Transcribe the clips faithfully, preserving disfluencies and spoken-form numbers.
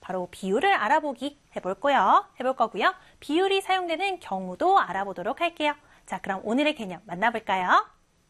바로 비율을 알아보기 해볼 거요. 해볼 거고요. 비율이 사용되는 경우도 알아보도록 할게요. 자, 그럼 오늘의 개념 만나볼까요?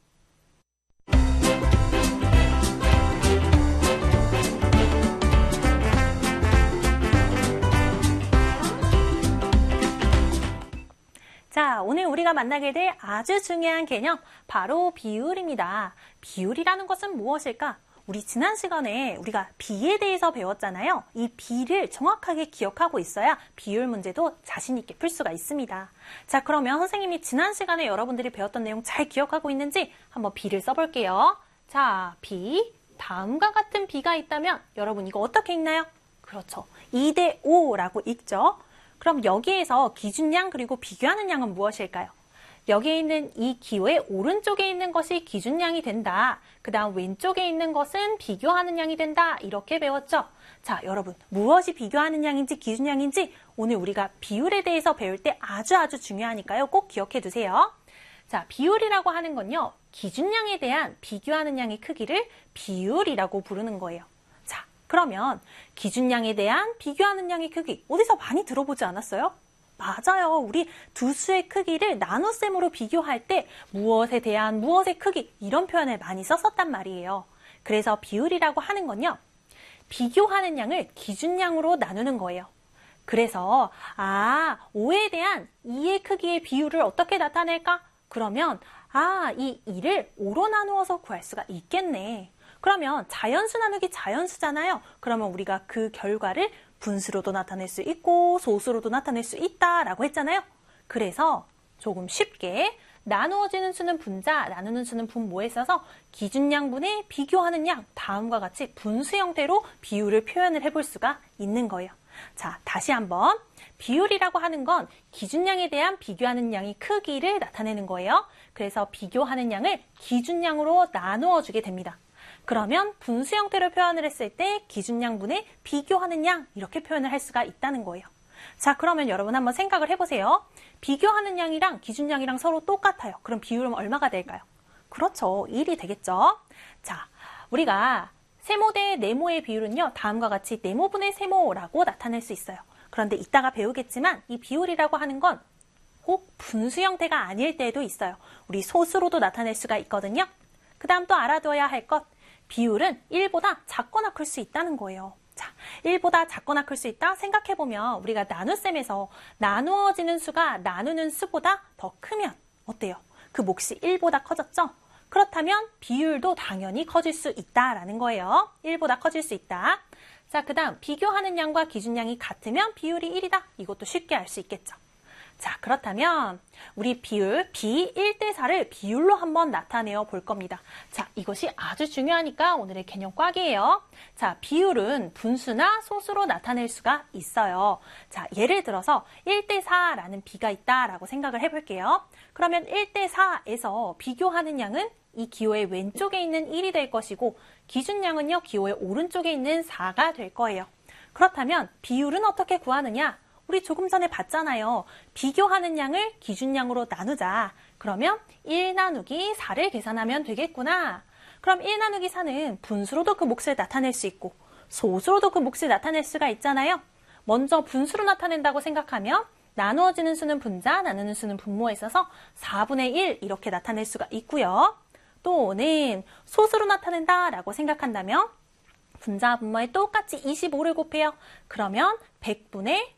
자, 오늘 우리가 만나게 될 아주 중요한 개념, 바로 비율입니다. 비율이라는 것은 무엇일까? 우리 지난 시간에 우리가 비에 대해서 배웠잖아요. 이 비를 정확하게 기억하고 있어야 비율 문제도 자신 있게 풀 수가 있습니다. 자, 그러면 선생님이 지난 시간에 여러분들이 배웠던 내용 잘 기억하고 있는지 한번 비를 써볼게요. 자, 비, 다음과 같은 비가 있다면 여러분 이거 어떻게 읽나요? 그렇죠. 이 대 오라고 읽죠. 그럼 여기에서 기준량 그리고 비교하는 양은 무엇일까요? 여기에 있는 이 기호의 오른쪽에 있는 것이 기준량이 된다. 그 다음 왼쪽에 있는 것은 비교하는 양이 된다. 이렇게 배웠죠? 자, 여러분 무엇이 비교하는 양인지 기준량인지 오늘 우리가 비율에 대해서 배울 때 아주 아주 중요하니까요. 꼭 기억해 두세요. 자, 비율이라고 하는 건요. 기준량에 대한 비교하는 양의 크기를 비율이라고 부르는 거예요. 자, 그러면 기준량에 대한 비교하는 양의 크기 어디서 많이 들어보지 않았어요? 맞아요. 우리 두 수의 크기를 나눗셈으로 비교할 때 무엇에 대한 무엇의 크기 이런 표현을 많이 썼었단 말이에요. 그래서 비율이라고 하는 건요. 비교하는 양을 기준량으로 나누는 거예요. 그래서 아, 오에 대한 이의 크기의 비율을 어떻게 나타낼까? 그러면 아, 이 이를 오로 나누어서 구할 수가 있겠네. 그러면 자연수 나누기 자연수잖아요. 그러면 우리가 그 결과를 분수로도 나타낼 수 있고 소수로도 나타낼 수 있다라고 했잖아요. 그래서 조금 쉽게 나누어지는 수는 분자, 나누는 수는 분모에 써서 기준량분의 비교하는 양, 다음과 같이 분수 형태로 비율을 표현을 해볼 수가 있는 거예요. 자, 다시 한번 비율이라고 하는 건 기준량에 대한 비교하는 양의 크기를 나타내는 거예요. 그래서 비교하는 양을 기준량으로 나누어 주게 됩니다. 그러면 분수 형태로 표현을 했을 때 기준량분의 비교하는 양 이렇게 표현을 할 수가 있다는 거예요. 자, 그러면 여러분 한번 생각을 해보세요. 비교하는 양이랑 기준량이랑 서로 똑같아요. 그럼 비율은 얼마가 될까요? 그렇죠. 일이 되겠죠. 자, 우리가 세모 대 네모의 비율은요. 다음과 같이 네모분의 세모라고 나타낼 수 있어요. 그런데 이따가 배우겠지만 이 비율이라고 하는 건 꼭 분수 형태가 아닐 때도 있어요. 우리 소수로도 나타낼 수가 있거든요. 그 다음 또 알아둬야 할 것. 비율은 일보다 작거나 클 수 있다는 거예요. 자, 일보다 작거나 클 수 있다 생각해보면 우리가 나눗셈에서 나누어지는 수가 나누는 수보다 더 크면 어때요? 그 몫이 일보다 커졌죠? 그렇다면 비율도 당연히 커질 수 있다라는 거예요. 일보다 커질 수 있다. 자, 그 다음 비교하는 양과 기준량이 같으면 비율이 일이다. 이것도 쉽게 알 수 있겠죠. 자, 그렇다면 우리 비율 비 일 대 사를 비율로 한번 나타내어 볼 겁니다. 자, 이것이 아주 중요하니까 오늘의 개념 꽉이에요. 자, 비율은 분수나 소수로 나타낼 수가 있어요. 자, 예를 들어서 일 대 사라는 비가 있다라고 생각을 해볼게요. 그러면 일 대 사에서 비교하는 양은 이 기호의 왼쪽에 있는 일이 될 것이고 기준량은요, 기호의 오른쪽에 있는 사가 될 거예요. 그렇다면 비율은 어떻게 구하느냐? 우리 조금 전에 봤잖아요. 비교하는 양을 기준량으로 나누자. 그러면 일 나누기 사를 계산하면 되겠구나. 그럼 일 나누기 사는 분수로도 그 몫을 나타낼 수 있고 소수로도 그 몫을 나타낼 수가 있잖아요. 먼저 분수로 나타낸다고 생각하면 나누어지는 수는 분자, 나누는 수는 분모에 있어서 사분의 일 이렇게 나타낼 수가 있고요. 또는 소수로 나타낸다라고 생각한다면 분자와 분모에 똑같이 이십오를 곱해요. 그러면 백분의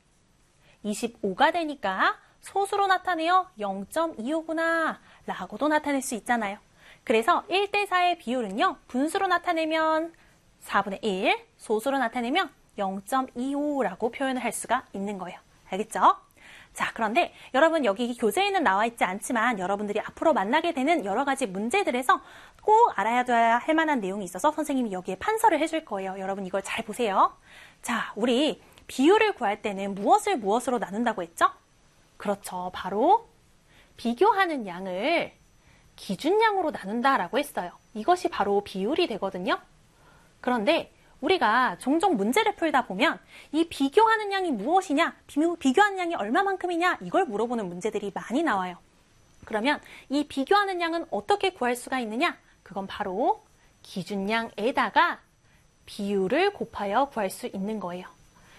이십오가 되니까 소수로 나타내요. 영 점 이오구나 라고도 나타낼 수 있잖아요. 그래서 일 대 사의 비율은요. 분수로 나타내면 사분의 일, 소수로 나타내면 영 점 이오라고 표현을 할 수가 있는 거예요. 알겠죠? 자, 그런데 여러분 여기 교재에는 나와 있지 않지만 여러분들이 앞으로 만나게 되는 여러 가지 문제들에서 꼭 알아야 할 만한 내용이 있어서 선생님이 여기에 판서를 해줄 거예요. 여러분 이걸 잘 보세요. 자, 우리 비율을 구할 때는 무엇을 무엇으로 나눈다고 했죠? 그렇죠. 바로 비교하는 양을 기준량으로 나눈다라고 했어요. 이것이 바로 비율이 되거든요. 그런데 우리가 종종 문제를 풀다 보면 이 비교하는 양이 무엇이냐, 비교하는 양이 얼마만큼이냐 이걸 물어보는 문제들이 많이 나와요. 그러면 이 비교하는 양은 어떻게 구할 수가 있느냐? 그건 바로 기준량에다가 비율을 곱하여 구할 수 있는 거예요.